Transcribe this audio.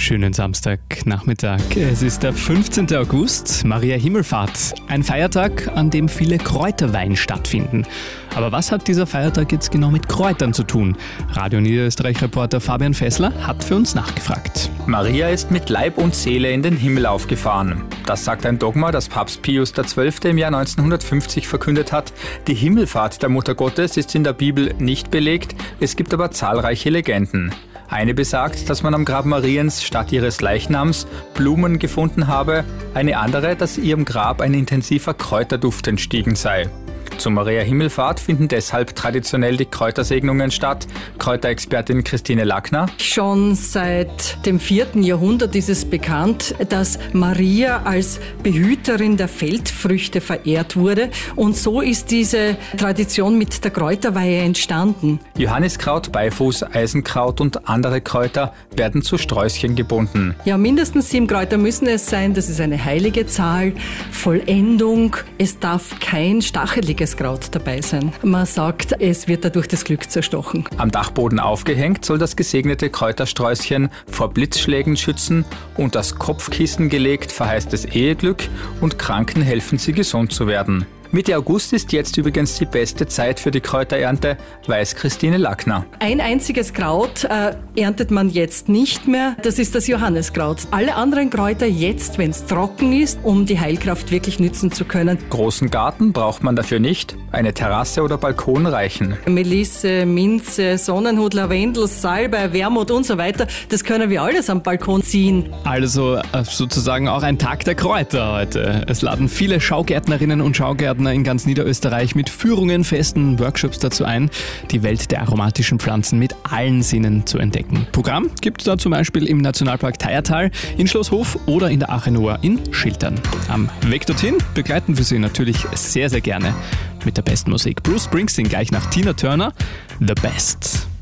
Schönen Samstagnachmittag. Es ist der 15. August, Maria Himmelfahrt. Ein Feiertag, an dem viele Kräuterweihen stattfinden. Aber was hat dieser Feiertag jetzt genau mit Kräutern zu tun? Radio Niederösterreich-Reporter Fabian Fessler hat für uns nachgefragt. Maria ist mit Leib und Seele in den Himmel aufgefahren. Das sagt ein Dogma, das Papst Pius XII. Im Jahr 1950 verkündet hat. Die Himmelfahrt der Mutter Gottes ist in der Bibel nicht belegt, es gibt aber zahlreiche Legenden. Eine besagt, dass man am Grab Mariens statt ihres Leichnams Blumen gefunden habe, eine andere, dass ihrem Grab ein intensiver Kräuterduft entstiegen sei. Zur Maria Himmelfahrt finden deshalb traditionell die Kräutersegnungen statt. Kräuterexpertin Christine Lackner. Schon seit dem 4. Jahrhundert ist es bekannt, dass Maria als Behüterin der Feldfrüchte verehrt wurde. Und so ist diese Tradition mit der Kräuterweihe entstanden. Johanniskraut, Beifuß, Eisenkraut und andere Kräuter werden zu Sträußchen gebunden. Ja, mindestens 7 Kräuter müssen es sein. Das ist eine heilige Zahl. Vollendung. Es darf kein stacheliges Kraut dabei sein. Man sagt, es wird dadurch das Glück zerstochen. Am Dachboden aufgehängt soll das gesegnete Kräutersträußchen vor Blitzschlägen schützen und das Kopfkissen gelegt verheißt es Eheglück und Kranken helfen sie gesund zu werden. Mitte August ist jetzt übrigens die beste Zeit für die Kräuterernte, weiß Christine Lackner. Ein einziges Kraut erntet man jetzt nicht mehr, das ist das Johanniskraut. Alle anderen Kräuter jetzt, wenn es trocken ist, um die Heilkraft wirklich nützen zu können. Großen Garten braucht man dafür nicht, eine Terrasse oder Balkon reichen. Melisse, Minze, Sonnenhut, Lavendel, Salbei, Wermut und so weiter, das können wir alles am Balkon ziehen. Also sozusagen auch ein Tag der Kräuter heute. Es laden viele Schaugärtnerinnen und Schaugärtner in ganz Niederösterreich mit Führungen, Festen, Workshops dazu ein, die Welt der aromatischen Pflanzen mit allen Sinnen zu entdecken. Programm gibt es da zum Beispiel im Nationalpark Theiertal, in Schlosshof oder in der Achenoa in Schiltern. Am Weg dorthin begleiten wir Sie natürlich sehr, sehr gerne mit der besten Musik. Bruce Springsteen gleich nach Tina Turner, The Best.